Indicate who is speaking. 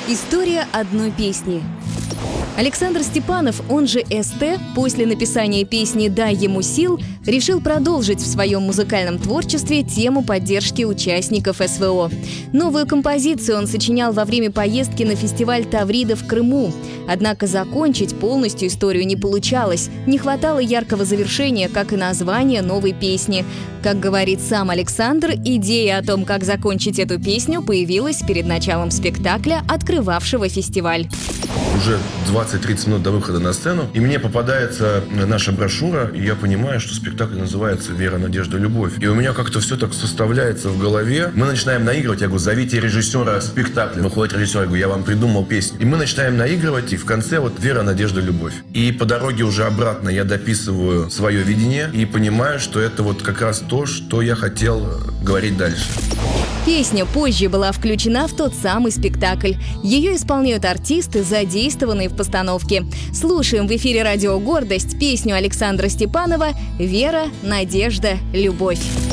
Speaker 1: История одной песни. Александр Степанов, он же СТ, после написания песни «Дай ему сил» решил продолжить в своем музыкальном творчестве тему поддержки участников СВО. Новую композицию он сочинял во время поездки на фестиваль Таврида в Крыму. Однако закончить полностью историю не получалось. Не хватало яркого завершения, как и названия новой песни. Как говорит сам Александр, идея о том, как закончить эту песню, появилась перед началом спектакля, открывавшего фестиваль.
Speaker 2: Уже 20-30 минут до выхода на сцену, и мне попадается наша брошюра, и я понимаю, что спектакль называется «Вера, надежда, любовь». И у меня как-то все так составляется в голове. Мы начинаем наигрывать, я говорю, зовите режиссера спектакля. Выходит режиссер, я говорю, я вам придумал песню. И мы начинаем наигрывать, и в конце вот «Вера, надежда, любовь». И по дороге уже обратно я дописываю свое видение и понимаю, что это вот как раз то, что я хотел говорить дальше.
Speaker 1: Песня позже была включена в тот самый спектакль. Ее исполняют артисты, задействованные в постановке. Слушаем в эфире радио «Гордость» песню Александра Степанова «Вера, надежда, любовь».